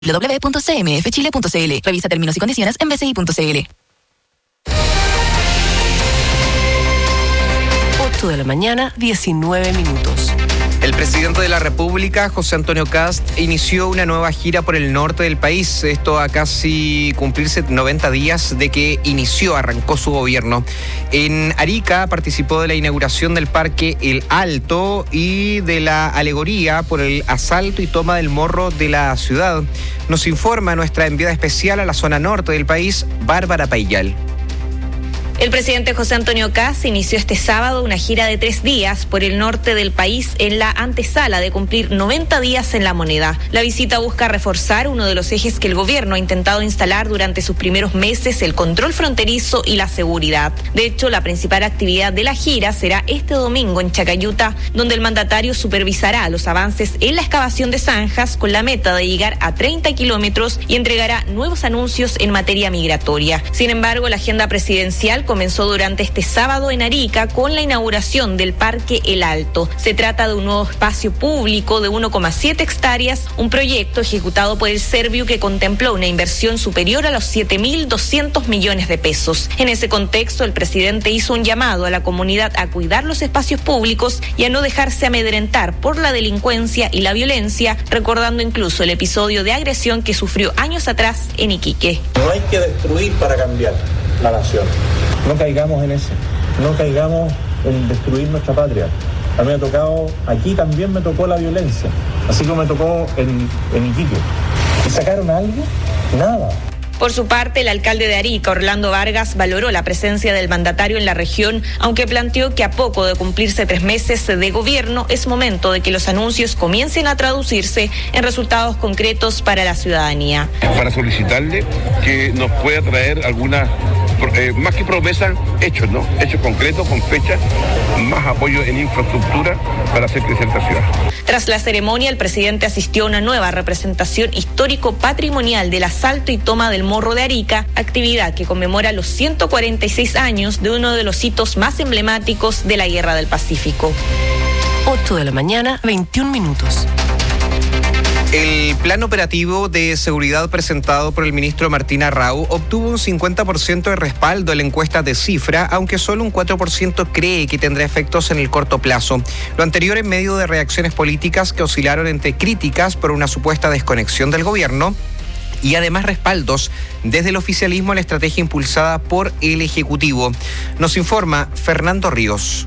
www.cmfchile.cl. Revisa términos y condiciones en bci.cl. 8 de la mañana, 19 minutos. El presidente de la República, José Antonio Kast, inició una nueva gira por el norte del país. Esto a casi cumplirse 90 días de que arrancó su gobierno. En Arica participó de la inauguración del Parque El Alto y de la alegoría por el asalto y toma del morro de la ciudad. Nos informa nuestra enviada especial a la zona norte del país, Bárbara Paillal. El presidente José Antonio Kast inició este sábado una gira de 3 días por el norte del país en la antesala de cumplir 90 días en La Moneda. La visita busca reforzar uno de los ejes que el gobierno ha intentado instalar durante sus primeros meses, el control fronterizo y la seguridad. De hecho, la principal actividad de la gira será este domingo en Chacayuta, donde el mandatario supervisará los avances en la excavación de zanjas con la meta de llegar a 30 kilómetros y entregará nuevos anuncios en materia migratoria. Sin embargo, la agenda presidencial comenzó durante este sábado en Arica con la inauguración del Parque El Alto. Se trata de un nuevo espacio público de 1,7 hectáreas, un proyecto ejecutado por el Serviu que contempló una inversión superior a los 7.200 millones de pesos. En ese contexto, el presidente hizo un llamado a la comunidad a cuidar los espacios públicos y a no dejarse amedrentar por la delincuencia y la violencia, recordando incluso el episodio de agresión que sufrió años atrás en Iquique. No hay que destruir para cambiar la nación. No caigamos en eso, no caigamos en destruir nuestra patria. A mí me ha tocado, aquí también me tocó la violencia, así como me tocó en Iquique. ¿Y sacaron algo? Nada. Por su parte, el alcalde de Arica, Orlando Vargas, valoró la presencia del mandatario en la región, aunque planteó que a poco de cumplirse 3 meses de gobierno es momento de que los anuncios comiencen a traducirse en resultados concretos para la ciudadanía. Para solicitarle que nos pueda traer algunas, más que promesas, hechos, ¿no? Hechos concretos, con fecha, más apoyo en infraestructura para hacer crecer esta ciudad. Tras la ceremonia, el presidente asistió a una nueva representación histórico-patrimonial del asalto y toma del Morro de Arica, actividad que conmemora los 146 años de uno de los hitos más emblemáticos de la Guerra del Pacífico. 8 de la mañana, 21 minutos. El plan operativo de seguridad presentado por el ministro Martín Arrau obtuvo un 50% de respaldo en la encuesta de Cifra, aunque solo un 4% cree que tendrá efectos en el corto plazo. Lo anterior en medio de reacciones políticas que oscilaron entre críticas por una supuesta desconexión del gobierno y además respaldos desde el oficialismo a la estrategia impulsada por el Ejecutivo. Nos informa Fernando Ríos.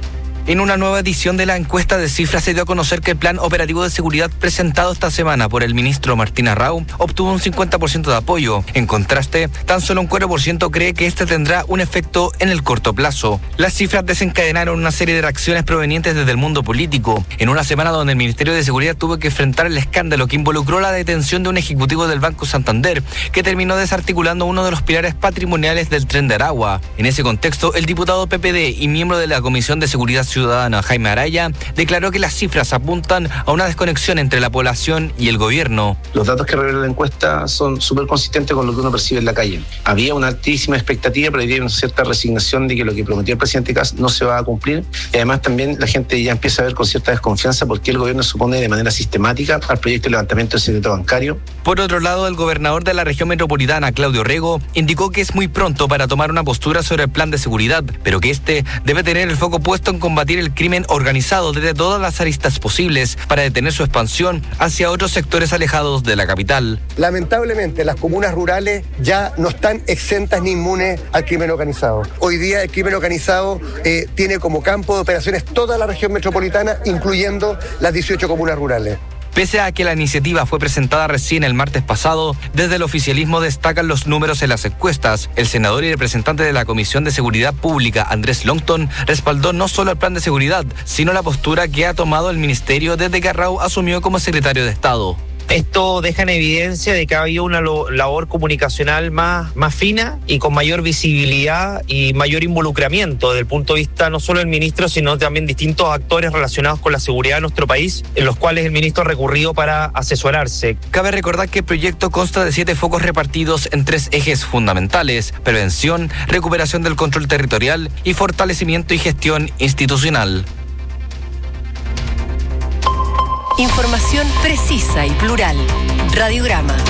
En una nueva edición de la encuesta de Cifra se dio a conocer que el plan operativo de seguridad presentado esta semana por el ministro Martín Arrau obtuvo un 50% de apoyo. En contraste, tan solo un 4% cree que este tendrá un efecto en el corto plazo. Las cifras desencadenaron una serie de reacciones provenientes desde el mundo político, en una semana donde el Ministerio de Seguridad tuvo que enfrentar el escándalo que involucró la detención de un ejecutivo del Banco Santander, que terminó desarticulando uno de los pilares patrimoniales del Tren de Aragua. En ese contexto, el diputado PPD y miembro de la Comisión de Seguridad Ciudadana, Jaime Araya, declaró que las cifras apuntan a una desconexión entre la población y el gobierno. Los datos que revela la encuesta son súper consistentes con lo que uno percibe en la calle. Había una altísima expectativa, pero había una cierta resignación de que lo que prometió el presidente Kast no se va a cumplir. Y además también la gente ya empieza a ver con cierta desconfianza porque el gobierno se opone de manera sistemática al proyecto de levantamiento del secreto bancario. Por otro lado, el gobernador de la región metropolitana, Claudio Rego, indicó que es muy pronto para tomar una postura sobre el plan de seguridad, pero que este debe tener el foco puesto en combatir el crimen organizado desde todas las aristas posibles para detener su expansión hacia otros sectores alejados de la capital. Lamentablemente, las comunas rurales ya no están exentas ni inmunes al crimen organizado. Hoy día el crimen organizado tiene como campo de operaciones toda la región metropolitana, incluyendo las 18 comunas rurales. Pese a que la iniciativa fue presentada recién el martes pasado, desde el oficialismo destacan los números en las encuestas. El senador y representante de la Comisión de Seguridad Pública, Andrés Longton, respaldó no solo el plan de seguridad, sino la postura que ha tomado el ministerio desde que Arrau asumió como secretario de Estado. Esto deja en evidencia de que ha habido una labor comunicacional más fina y con mayor visibilidad y mayor involucramiento desde el punto de vista no solo del ministro, sino también distintos actores relacionados con la seguridad de nuestro país, en los cuales el ministro ha recurrido para asesorarse. Cabe recordar que el proyecto consta de 7 focos repartidos en 3 ejes fundamentales: prevención, recuperación del control territorial y fortalecimiento y gestión institucional. Información precisa y plural. Radiograma.